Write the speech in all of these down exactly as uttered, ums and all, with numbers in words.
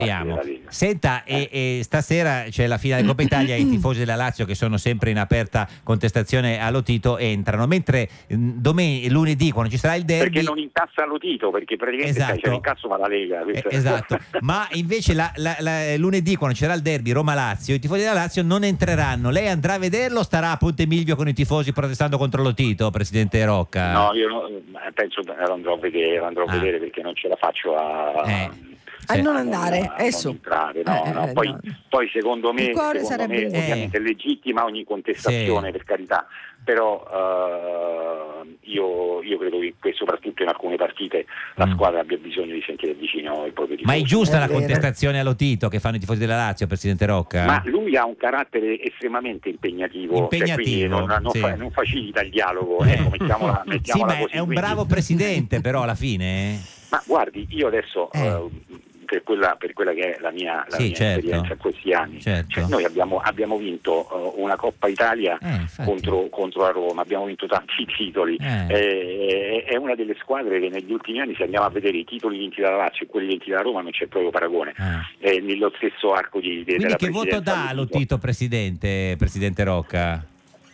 della Lega. Senta, eh. e, e stasera c'è la finale Coppa Italia, i tifosi della Lazio, che sono sempre in aperta contestazione a Lotito, entrano, mentre domen- lunedì, quando ci sarà il derby, perché non incassa Lotito, perché praticamente esatto. c'è l'incasso ma la Lega, eh, esatto, ma invece la, la, la, lunedì, quando ci sarà il derby Roma-Lazio, i tifosi della Lazio non entreranno. Lei andrà a vederlo o starà a Ponte Milvio con i tifosi protestando contro Lotito, presidente Rocca? No, io no, penso che lo andrò a vedere, lo andrò a ah. vedere perché non ce la faccio a... Eh. a non andare, a adesso non entrare, no, eh, no. Eh, Poi, no. poi secondo me, secondo sarebbe... me ovviamente è legittima ogni contestazione, sì. per carità, però uh, io, io credo che soprattutto in alcune partite la mm. squadra abbia bisogno di sentire vicino il proprio tifoso. Ma è giusta è la vero. contestazione a Lotito che fanno i tifosi della Lazio, presidente Rocca? Ma lui ha un carattere estremamente impegnativo, impegnativo cioè, non, non, sì. fa, non facilita il dialogo, ecco, mettiamola, mettiamola sì, ma così. È un quindi... bravo presidente però alla fine. Ma guardi, io adesso eh. uh, per quella, per quella che è la mia, la sì, mia certo. esperienza in questi anni, certo. cioè, noi abbiamo, abbiamo vinto uh, una Coppa Italia eh, contro, contro la Roma, abbiamo vinto tanti titoli, eh. eh, è una delle squadre che negli ultimi anni, se andiamo a vedere i titoli vinti dalla Lazio e quelli vinti dalla Roma, non c'è proprio paragone, eh. eh, nello stesso arco di, di Quindi della che voto dà Lotito, presidente, presidente Rocca?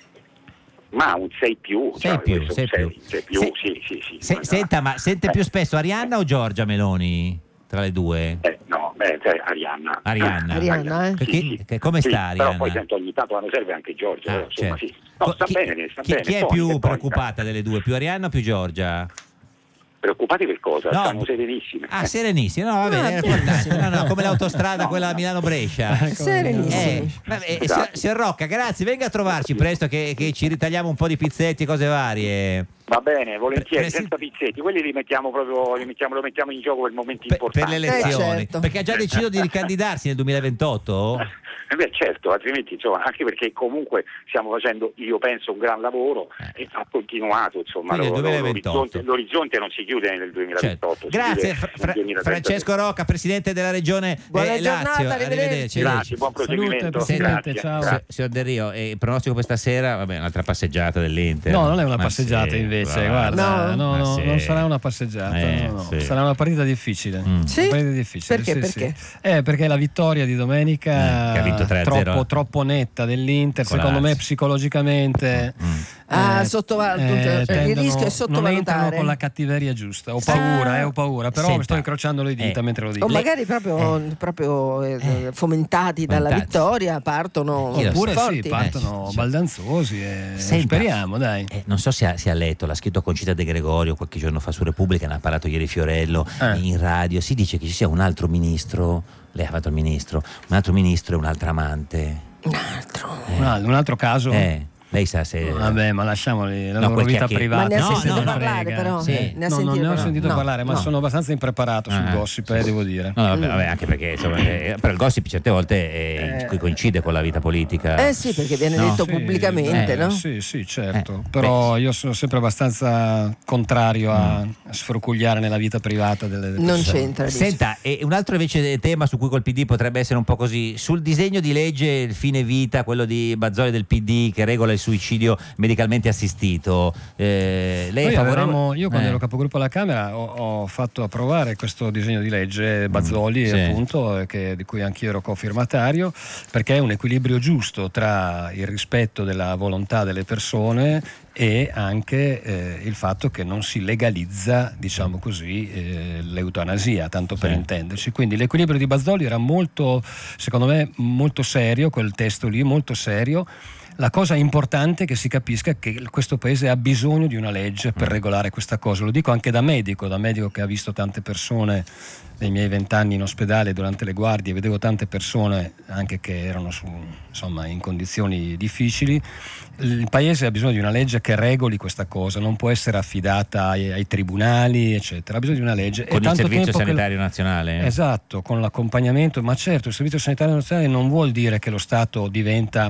Ma un sei più, sei cioè, più, sei sei, più. sei più Se, sì, sì, sì. Se, senta, ma sente eh. più spesso Arianna o Giorgia Meloni tra le due? Eh, no, beh, cioè, Arianna. Arianna, Arianna, eh? Che, sì, sì. Che, come sta sì, Arianna? Però poi sento ogni tanto quando serve anche Giorgia, ah, però, insomma, certo. sì. No, sta chi, bene, sta chi, bene. Chi è poi, più poi, preoccupata poi, delle due, più Arianna o più Giorgia? Preoccupati per cosa? No. Stanno serenissime. Ah, serenissimi, no, va bene, no, no, come l'autostrada, no, quella Milano-Brescia. Serenissimi. Eh, vabbè, eh, esatto. signor Rocca, grazie, venga a trovarci presto che, che ci ritagliamo un po' di pizzetti e cose varie. Va bene, volentieri, Pre- senza pizzetti, quelli li mettiamo proprio, li mettiamo, lo mettiamo in gioco per momenti per, importanti. per le elezioni, eh, certo. perché ha già deciso di ricandidarsi nel duemilaventotto? Eh beh, certo, altrimenti insomma, anche perché comunque stiamo facendo, io penso, un gran lavoro eh. e ha continuato, insomma, lo, l'orizzonte, l'orizzonte non si chiude nel duemilaventotto. Certo. Grazie fra, fra, Francesco Rocca, presidente della regione Buona eh, giornata, Lazio. arrivederci. Grazie, buon proseguimento. Salute, presidente, grazie. ciao. Grazie. Signor Del Rio, eh, il pronostico questa sera, vabbè, un'altra passeggiata dell'Inter. No, non è una Ma passeggiata sì, invece, guarda. guarda, No. no, no, sì. non sarà una passeggiata, Eh, no, no. sì. Sarà una partita difficile. Mm. Sì? Una partita difficile, Perché? sì, Perché? sì. Eh, perché la vittoria di domenica Eh, che ha vinto tre a zero. troppo, troppo netta dell'Inter, Con secondo la me Lazio. psicologicamente Mm. Ah, eh, sottovaluto- eh, il tendono- rischio è non sottovalutare. entrano con la cattiveria giusta. Ho paura, Ah. eh, ho paura, però Senta. sto incrociando le dita Eh. mentre lo dico. O magari proprio, proprio eh, fomentati dalla Fomentati. vittoria partono Io lo Oppure forti. sì, partono Eh, sì. baldanzosi e Senta, speriamo, dai. Eh, non so se ha, se ha letto, l'ha scritto Concita De Gregorio qualche giorno fa su Repubblica, ne ha parlato ieri Fiorello Eh. in radio. Si dice che ci sia un altro ministro, lei ha fatto il ministro, un altro ministro e un'altra amante. Un altro. Un, altro, un altro caso? Eh, lei sa se... Vabbè, ma lasciamoli la No, loro quel vita chiacchiere- Ma privata. ne ha No, sentito no, no. parlare frega. però? Sì. Ne ha No, non sentito ne ho parlare? sentito No, parlare, ma no. sono abbastanza impreparato sul Ah, gossip, eh, devo dire. No, vabbè, vabbè, anche perché insomma, eh, però il gossip certe volte eh, Eh. coincide con la vita politica. Eh sì, perché viene No. detto Sì, pubblicamente, eh, no? Sì, sì, certo. Eh, Però beh, io sono sempre abbastanza contrario a, Mm. a sfrocugliare nella vita privata delle delle Non persone. c'entra. dice. Senta, e un altro invece tema su cui col P D potrebbe essere un po' così, sul disegno di legge il fine vita, quello di Bazzoli del P D che regola il suicidio medicalmente assistito. Eh, lei è Noi favorevole? avevamo- io quando Eh. ero capogruppo alla Camera ho, ho fatto approvare questo disegno di legge Bazzoli, Mm, sì. appunto, eh, che- di cui anch'io ero cofirmatario, perché è un equilibrio giusto tra il rispetto della volontà delle persone e anche eh, il fatto che non si legalizza, diciamo così, eh, l'eutanasia, tanto per Sì. intenderci. Quindi l'equilibrio di Bazzoli era molto, secondo me, molto serio, quel testo lì, molto serio. La cosa importante è che si capisca che questo paese ha bisogno di una legge per regolare questa cosa. Lo dico anche da medico, da medico che ha visto tante persone nei miei vent'anni in ospedale durante le guardie, vedevo tante persone anche che erano su, insomma, in condizioni difficili. Il paese ha bisogno di una legge che regoli questa cosa, non può essere affidata ai, ai tribunali, eccetera. Ha bisogno di una legge. Con E il tanto Servizio tempo che- Sanitario Nazionale? Esatto, con l'accompagnamento, ma certo il Servizio Sanitario Nazionale non vuol dire che lo Stato diventa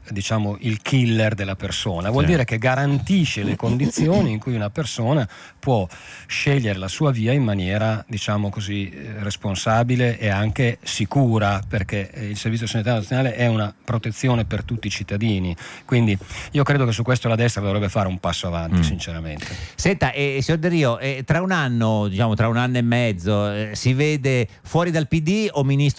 diciamo il killer della persona, vuol sì. dire che garantisce le condizioni in cui una persona può scegliere la sua via in maniera, diciamo così, responsabile e anche sicura, perché il Servizio Sanitario Nazionale è una protezione per tutti i cittadini, quindi io credo che su questo la destra dovrebbe fare un passo avanti, mm. sinceramente. Senta, eh, signor Delrio, eh, tra un anno, diciamo tra un anno e mezzo, eh, si vede fuori dal P D o ministro